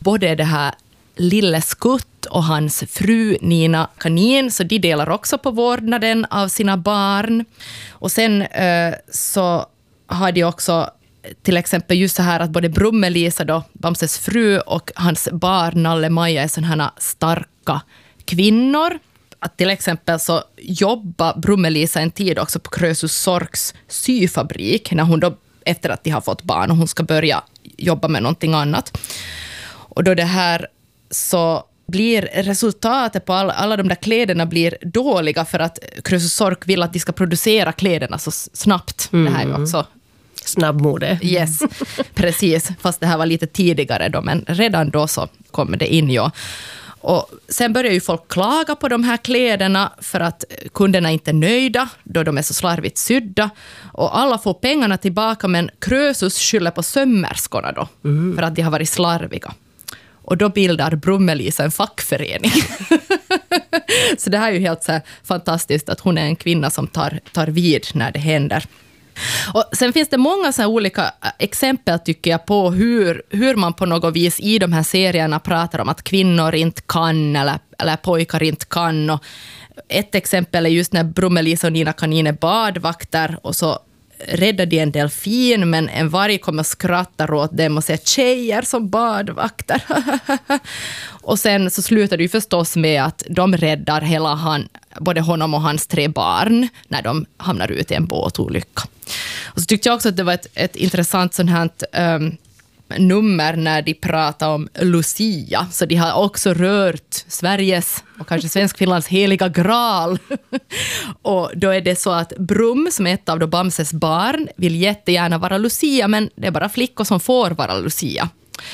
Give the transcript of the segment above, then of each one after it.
både det här Lille Skutt och hans fru Nina Kanin, så de delar också på vårdnaden av sina barn. Och sen så har de också till exempel just så här att både Brummelisa då, Bamses fru, och hans barn Nalle-Maja är sådana här starka kvinnor. Att till exempel så jobbar Brummelisa en tid också på Krösus Sorks syfabrik när hon då, efter att de har fått barn, och hon ska börja jobba med någonting annat. Och då det här så blir resultatet på alla de där kläderna blir dåliga för att Krösus Sork vill att de ska producera kläderna så snabbt. Det här är ju också snabbmode. Yes, precis. Fast det här var lite tidigare då, men redan då så kommer det in, ja. Och sen börjar ju folk klaga på de här kläderna för att kunderna inte är nöjda då de är så slarvigt sydda. Och alla får pengarna tillbaka, men Krösus skyller på sömmerskorna då för att de har varit slarviga. Och då bildar Brummelisa en fackförening. Så det här är ju helt så här fantastiskt att hon är en kvinna som tar vid när det händer. Och sen finns det många så här olika exempel tycker jag på hur man på något vis i de här serierna pratar om att kvinnor inte kan eller pojkar inte kan. Och ett exempel är just när Brummelisa och Nina Kanin är badvakter och så räddar de en delfin, men en varg kommer att skratta åt dem och säga tjejer som badvakter. Och sen så slutar det ju förstås med att de räddar både honom och hans 3 barn när de hamnar ut i en båtolycka. Och så tyckte jag också att det var ett intressant sånt här nummer när de pratar om Lucia. Så de har också rört Sveriges och kanske Svenskfinlands heliga graal. Och då är det så att Brum, som är ett av Bamses barn, vill jättegärna vara Lucia, men det är bara flickor som får vara Lucia.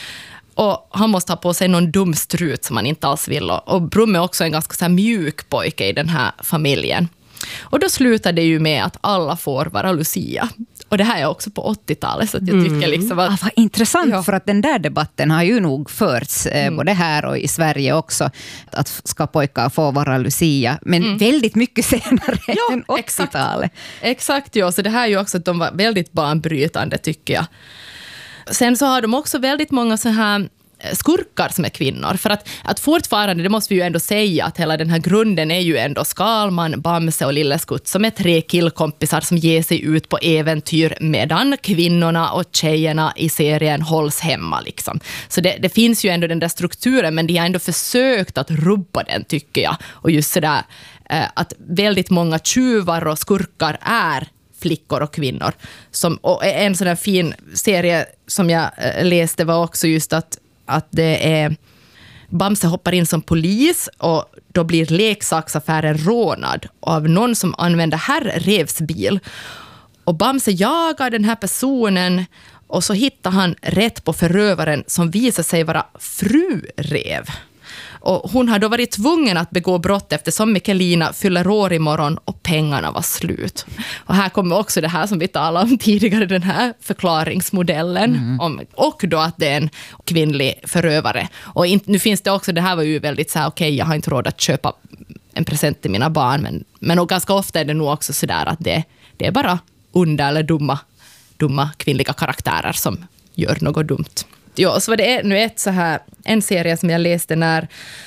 Och han måste ha på sig någon dum strut som han inte alls vill. Och Brum är också en ganska så här mjuk pojke i den här familjen. Och då slutar det ju med att alla får vara Lucia. Och det här är också på 80-talet, så att jag tycker liksom att... vad intressant, för att den där debatten har ju nog förts både här och i Sverige också, att ska pojkar få vara Lucia, men väldigt mycket senare än 80-talet. Exakt, ja. Så det här är ju också att de var väldigt banbrytande tycker jag. Sen så har de också väldigt många så här skurkar som är kvinnor. För att fortfarande, det måste vi ju ändå säga, att hela den här grunden är ju ändå Skalman, Bamse och Lille Skutt som är 3 killkompisar som ger sig ut på äventyr medan kvinnorna och tjejerna i serien hålls hemma liksom. Så det finns ju ändå den där strukturen, men de har ändå försökt att rubba den tycker jag. Och just sådär att väldigt många tjuvar och skurkar är flickor och kvinnor. Och en sån där fin serie som jag läste var också just att det är Bamse hoppar in som polis och då blir leksaksaffären rånad av någon som använder Herrevs bil. Och Bamse jagar den här personen och så hittar han rätt på förövaren som visar sig vara fru Rev. Och hon har då varit tvungen att begå brott eftersom Mikkelina fyller år imorgon och pengarna var slut. Och här kommer också det här som vi talade om tidigare, den här förklaringsmodellen. Och då att det är en kvinnlig förövare. Och nu finns det också, det här var ju väldigt så här, okej, jag har inte råd att köpa en present till mina barn. Men och ganska ofta är det nog också så där att det är bara onda eller dumma kvinnliga karaktärer som gör något dumt. Ja, så var det nu en serie som jag läste när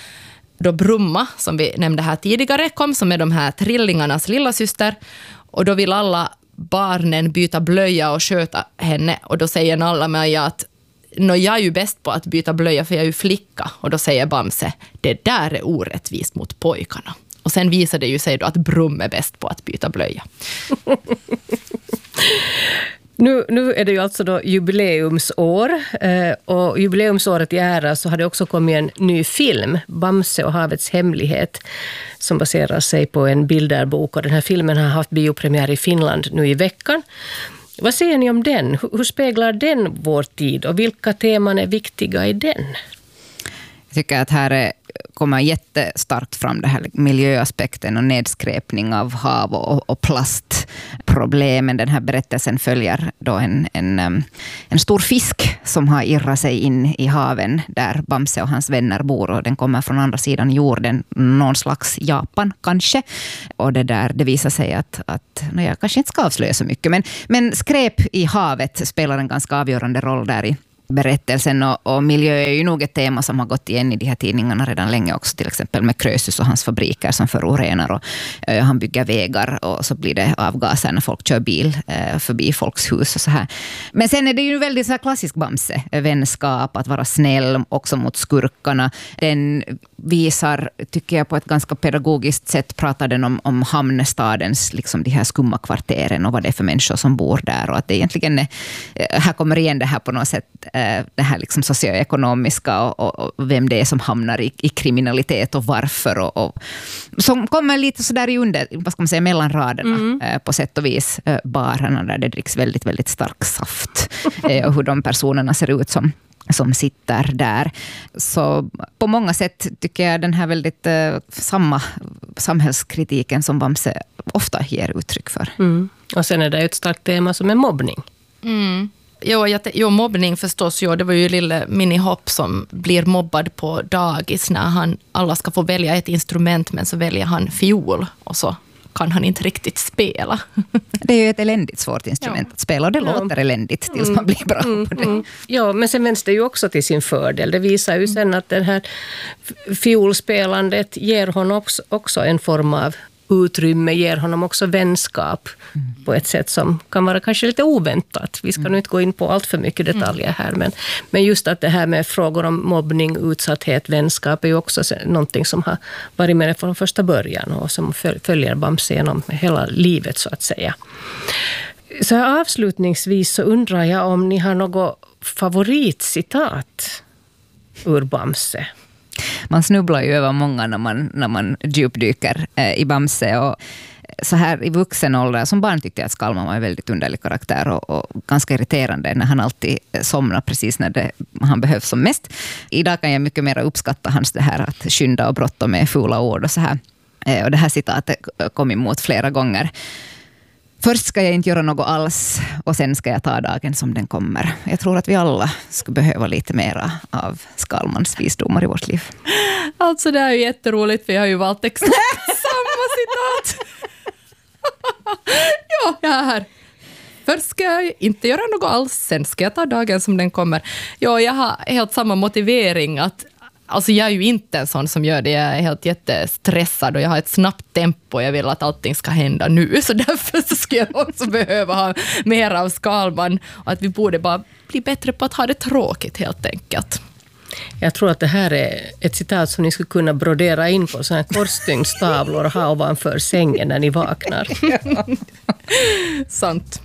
då Brumma, som vi nämnde här tidigare, kom, som är de här trillingarnas lilla syster. Och då vill alla barnen byta blöja och sköta henne. Och då säger Nalle-Maja att jag är ju bäst på att byta blöja för jag är ju flicka. Och då säger Bamse, det där är orättvist mot pojkarna. Och sen visar det ju sig då att Brum är bäst på att byta blöja. Nu är det ju alltså då jubileumsår, och jubileumsåret i ära så har det också kommit en ny film, Bamse och havets hemlighet, som baserar sig på en bilderbok, och den här filmen har haft biopremiär i Finland nu i veckan. Vad säger ni om den? Hur speglar den vår tid och vilka teman är viktiga i den? Jag tycker att här kommer jättestarkt fram det här miljöaspekten och nedskräpning av hav och plastproblemen. Den här berättelsen följer då en stor fisk som har irrat sig in i haven där Bamse och hans vänner bor, och den kommer från andra sidan jorden, någon slags Japan kanske. Och det visar sig att jag kanske inte ska avslöja så mycket, men skräp i havet spelar en ganska avgörande roll där berättelsen, och miljö är ju nog ett tema som har gått igen i de här tidningarna redan länge också, till exempel med Krösus och hans fabriker som förorenar, och han bygger vägar och så blir det avgaser när folk kör bil förbi folks hus och så här. Men sen är det ju väldigt så här klassisk Bamse, vänskap, att vara snäll också mot skurkarna. Den visar, tycker jag, på ett ganska pedagogiskt sätt, pratar den om hamnstadens, liksom de här skumma kvarteren och vad det är för människor som bor där, och att det egentligen är, här kommer igen det här på något sätt, det här liksom socioekonomiska och vem det är som hamnar i kriminalitet och varför, och som kommer lite så där i under, vad ska man säga, mellan raderna på sätt och vis, barerna där det dricks väldigt, väldigt stark saft och hur de personerna ser ut som sitter där. Så på många sätt tycker jag den här väldigt samma samhällskritiken som Bamse ofta ger uttryck för. Och sen är det ett starkt tema som är mobbning. Jo, mobbning förstås. Det var ju lille Minnie Hopp som blir mobbad på dagis när alla ska få välja ett instrument, men så väljer han fiol och så kan han inte riktigt spela. Det är ju ett eländigt svårt instrument att spela, och det låter eländigt tills man blir bra på det. Ja, men sen vänds det ju också till sin fördel. Det visar ju sen att det här fiolspelandet ger honom också en form av utrymme, ger honom också vänskap på ett sätt som kan vara kanske lite oväntat. Vi ska nu inte gå in på allt för mycket detaljer här, men just att det här med frågor om mobbning, utsatthet, vänskap är ju också någonting som har varit med från första början och som följer Bamse genom hela livet så att säga. Så här avslutningsvis så undrar jag om ni har något favoritcitat ur Bamse? Man snubblar ju över många när man djupdyker i Bamse, och så här i vuxen ålder, som barn tyckte jag att Skalman var en väldigt underlig karaktär och ganska irriterande när han alltid somnar precis när han behövs som mest. Idag kan jag mycket mer uppskatta hans det här att skynda och bråttom med fula ord och så här. Och det här citatet kom emot flera gånger. Först ska jag inte göra något alls, och sen ska jag ta dagen som den kommer. Jag tror att vi alla skulle behöva lite mera av Skalmans visdomar i vårt liv. Alltså det är ju jätteroligt, vi har ju valt exakt samma citat. Ja, jag är här. Först ska jag inte göra något alls, sen ska jag ta dagen som den kommer. Ja, jag har helt samma motivering att alltså jag är ju inte en sån som gör det. Jag är helt jättestressad och jag har ett snabbt tempo. Jag vill att allting ska hända nu. Så därför så ska jag också behöva ha mer av Skalman. Och att vi borde bara bli bättre på att ha det tråkigt helt enkelt. Jag tror att det här är ett citat som ni skulle kunna brodera in på sådana här korsstyngstavlor och ha ovanför sängen när ni vaknar. Sant.